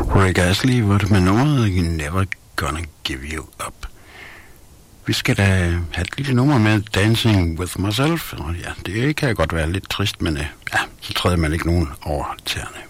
Rick Astley var det med nummeret Never Gonna Give You Up. Vi skal da have et lille nummer med Dancing With Myself. Og ja, det kan godt være lidt trist, men ja, så træder man ikke nogen over tæerne.